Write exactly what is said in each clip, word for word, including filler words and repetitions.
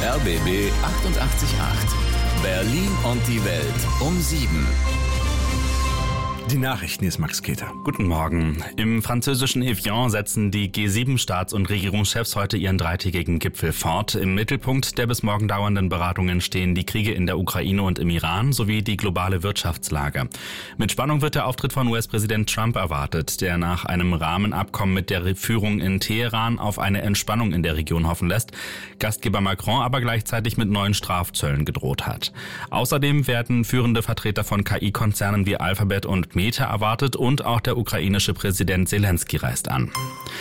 R B B achtundachtzig Komma acht. Berlin und die Welt um sieben. Die Nachrichten, hier ist Max Keter. Guten Morgen. Im französischen Evian setzen die G sieben Staats- und Regierungschefs heute ihren dreitägigen Gipfel fort. Im Mittelpunkt der bis morgen dauernden Beratungen stehen die Kriege in der Ukraine und im Iran sowie die globale Wirtschaftslage. Mit Spannung wird der Auftritt von U S-Präsident Trump erwartet, der nach einem Rahmenabkommen mit der Führung in Teheran auf eine Entspannung in der Region hoffen lässt, Gastgeber Macron aber gleichzeitig mit neuen Strafzöllen gedroht hat. Außerdem werden führende Vertreter von K I-Konzernen wie Alphabet und Meta erwartet und auch der ukrainische Präsident Zelensky reist an.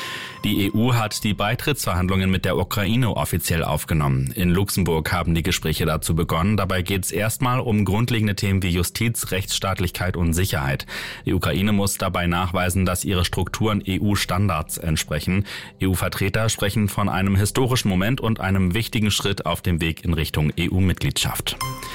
Die E U hat die Beitrittsverhandlungen mit der Ukraine offiziell aufgenommen. In Luxemburg haben die Gespräche dazu begonnen. Dabei geht es erstmal um grundlegende Themen wie Justiz, Rechtsstaatlichkeit und Sicherheit. Die Ukraine muss dabei nachweisen, dass ihre Strukturen E U-Standards entsprechen. E U-Vertreter sprechen von einem historischen Moment und einem wichtigen Schritt auf dem Weg in Richtung E U-Mitgliedschaft.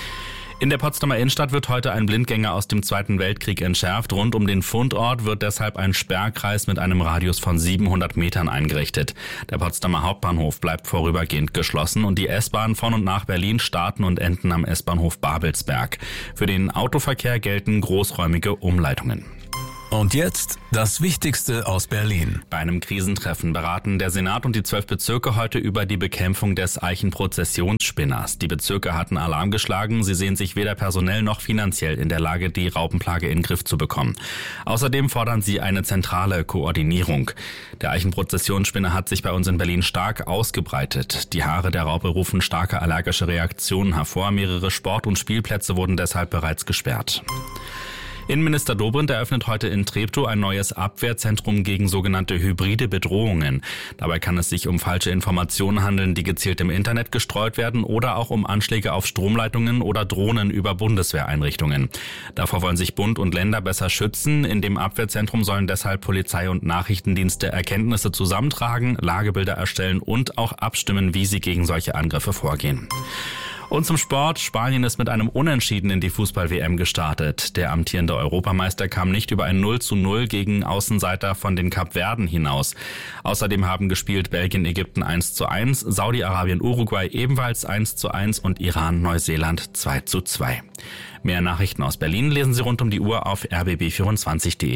In der Potsdamer Innenstadt wird heute ein Blindgänger aus dem Zweiten Weltkrieg entschärft. Rund um den Fundort wird deshalb ein Sperrkreis mit einem Radius von siebenhundert Metern eingerichtet. Der Potsdamer Hauptbahnhof bleibt vorübergehend geschlossen und die S-Bahn von und nach Berlin starten und enden am S-Bahnhof Babelsberg. Für den Autoverkehr gelten großräumige Umleitungen. Und jetzt das Wichtigste aus Berlin. Bei einem Krisentreffen beraten der Senat und die zwölf Bezirke heute über die Bekämpfung des Eichenprozessionsspinners. Die Bezirke hatten Alarm geschlagen. Sie sehen sich weder personell noch finanziell in der Lage, die Raupenplage in den Griff zu bekommen. Außerdem fordern sie eine zentrale Koordinierung. Der Eichenprozessionsspinner hat sich bei uns in Berlin stark ausgebreitet. Die Haare der Raupe rufen starke allergische Reaktionen hervor. Mehrere Sport- und Spielplätze wurden deshalb bereits gesperrt. Innenminister Dobrindt eröffnet heute in Treptow ein neues Abwehrzentrum gegen sogenannte hybride Bedrohungen. Dabei kann es sich um falsche Informationen handeln, die gezielt im Internet gestreut werden oder auch um Anschläge auf Stromleitungen oder Drohnen über Bundeswehreinrichtungen. Davor wollen sich Bund und Länder besser schützen. In dem Abwehrzentrum sollen deshalb Polizei und Nachrichtendienste Erkenntnisse zusammentragen, Lagebilder erstellen und auch abstimmen, wie sie gegen solche Angriffe vorgehen. Und zum Sport. Spanien ist mit einem Unentschieden in die Fußball-W M gestartet. Der amtierende Europameister kam nicht über ein null zu null gegen Außenseiter von den Kapverden hinaus. Außerdem haben gespielt Belgien, Ägypten eins zu eins, Saudi-Arabien, Uruguay ebenfalls eins zu eins und Iran, Neuseeland zwei zu zwei. Mehr Nachrichten aus Berlin lesen Sie rund um die Uhr auf r b b vierundzwanzig punkt d e.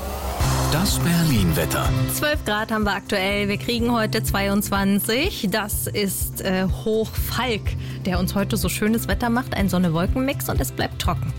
Das Berlin-Wetter. zwölf Grad haben wir aktuell. Wir kriegen heute zweiundzwanzig. Das ist äh, Hoch Falk, der uns heute so schönes Wetter macht. Ein Sonne-Wolken-Mix und es bleibt trocken.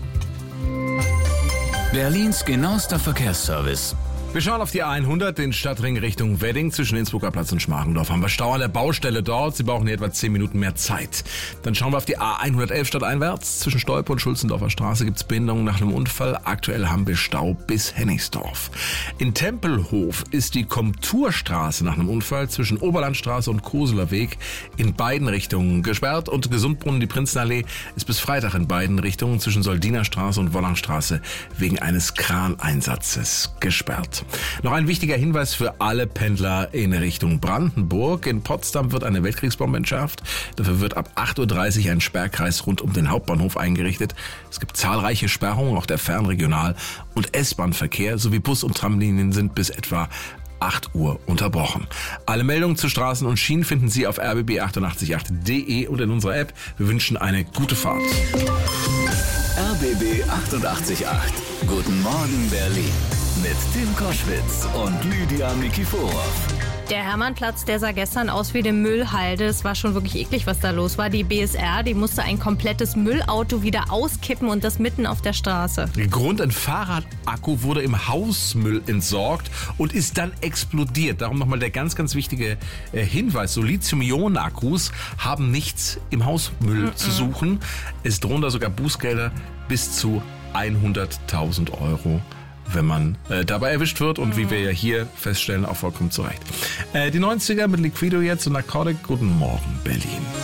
Berlins genauester Verkehrsservice. Wir schauen auf die A hundert, den Stadtring Richtung Wedding. Zwischen Innsbrucker Platz und Schmargendorf haben wir Stau an der Baustelle dort. Sie brauchen hier etwa zehn Minuten mehr Zeit. Dann schauen wir auf die A hundertelf stadteinwärts. Zwischen Stolpe und Schulzendorfer Straße gibt es Behinderungen nach einem Unfall. Aktuell haben wir Stau bis Hennigsdorf. In Tempelhof ist die Komturstraße nach einem Unfall zwischen Oberlandstraße und Koseler Weg in beiden Richtungen gesperrt. Und Gesundbrunnen, die Prinzenallee, ist bis Freitag in beiden Richtungen zwischen Soldinerstraße und Wollangstraße wegen eines Kraneinsatzes gesperrt. Noch ein wichtiger Hinweis für alle Pendler in Richtung Brandenburg. In Potsdam wird eine Weltkriegsbombe entschärft. Dafür wird ab acht Uhr dreißig ein Sperrkreis rund um den Hauptbahnhof eingerichtet. Es gibt zahlreiche Sperrungen, auch der Fernregional- und S-Bahn-Verkehr sowie Bus- und Tramlinien sind bis etwa acht Uhr unterbrochen. Alle Meldungen zu Straßen und Schienen finden Sie auf r b b achtundachtzig Komma acht punkt d e und in unserer App. Wir wünschen eine gute Fahrt. R B B achtundachtzig Komma acht. Guten Morgen Berlin. Mit Tim Koschwitz und Lydia Nikiforov. Der Hermannplatz, der sah gestern aus wie eine Müllhalde. Es war schon wirklich eklig, was da los war. Die B S R, die musste ein komplettes Müllauto wieder auskippen und das mitten auf der Straße. Grund, ein Fahrradakku wurde im Hausmüll entsorgt und ist dann explodiert. Darum nochmal der ganz, ganz wichtige äh, Hinweis. So Lithium-Ionen-Akkus haben nichts im Hausmüll Mm-mm. zu suchen. Es drohen da sogar Bußgelder bis zu hunderttausend Euro, wenn man äh, dabei erwischt wird und wie wir ja hier feststellen, auch vollkommen zurecht. Äh, die neunziger mit Liquido jetzt und Narcotic. Guten Morgen, Berlin.